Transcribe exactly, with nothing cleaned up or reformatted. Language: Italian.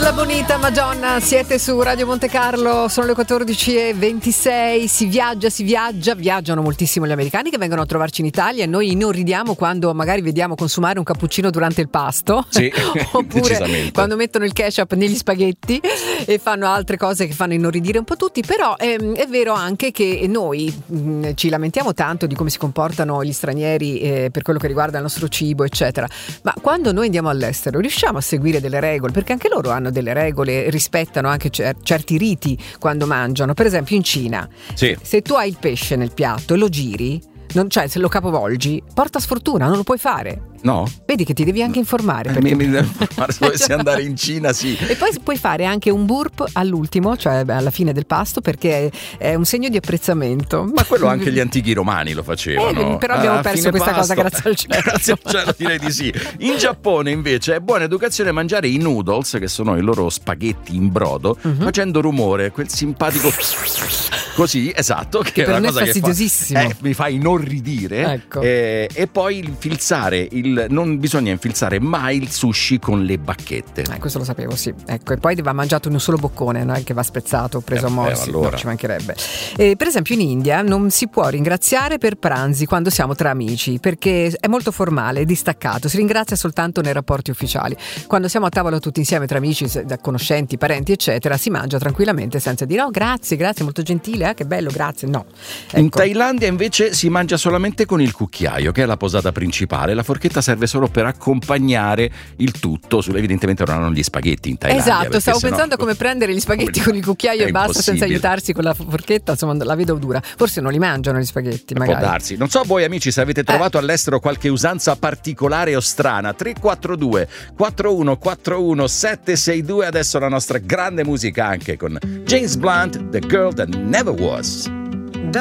La Bonita Madonna, siete su Radio Monte Carlo, sono le quattordici e ventisei, si viaggia, si viaggia, viaggiano moltissimo gli americani che vengono a trovarci in Italia e noi inorridiamo quando magari vediamo consumare un cappuccino durante il pasto, sì, oppure quando mettono il ketchup negli spaghetti e fanno altre cose che fanno inorridire un po' tutti, però ehm, è vero anche che noi mh, ci lamentiamo tanto di come si comportano gli stranieri eh, per quello che riguarda il nostro cibo, eccetera, ma quando noi andiamo all'estero riusciamo a seguire delle regole, perché anche loro hanno delle regole, rispettano anche cer- certi riti quando mangiano. Per esempio in Cina, sì. se tu hai il pesce nel piatto e lo giri, non, cioè se lo capovolgi, porta sfortuna, non lo puoi fare. No? Vedi che ti devi anche informare. Perché... Mi, mi devo informare, se dovessi andare in Cina, sì. E poi puoi fare anche un burp all'ultimo, cioè alla fine del pasto, perché è un segno di apprezzamento. Ma quello anche gli antichi romani lo facevano. Eh, però abbiamo a perso questa pasto, cosa, grazie al cielo. Grazie al cielo, direi di sì. In Giappone invece è buona educazione mangiare i noodles, che sono i loro spaghetti in brodo, uh-huh. facendo rumore, quel simpatico così, esatto, che, che è per una cosa è fastidiosissimo. Che fa, eh, mi fa inorridire. Ecco. eh, e poi infilzare il non bisogna infilzare mai il sushi con le bacchette. Eh, questo lo sapevo, sì. Ecco, e poi va mangiato in un solo boccone, non è che va spezzato, preso eh, a morsi, allora. no, ci mancherebbe. Eh, per esempio in India non si può ringraziare per pranzi quando siamo tra amici, perché è molto formale, distaccato, si ringrazia soltanto nei rapporti ufficiali. Quando siamo a tavola tutti insieme tra amici, conoscenti, parenti, eccetera, si mangia tranquillamente senza dire oh grazie, grazie, molto gentile, eh, che bello, grazie, no. Ecco. In Thailandia invece si mangia solamente con il cucchiaio, che è la posata principale. La forchetta serve solo per accompagnare il tutto. Evidentemente non hanno gli spaghetti in Thailandia. Esatto, stavo sennò... pensando a come prendere gli spaghetti con il cucchiaio e basta senza aiutarsi con la forchetta, insomma la vedo dura. Forse non li mangiano gli spaghetti, magari. Può darsi. Non so voi amici se avete trovato eh. all'estero qualche usanza particolare o strana. tre quattro due quattro uno quattro uno sette sei due. Adesso la nostra grande musica anche con James Blunt, The Girl That Never Was.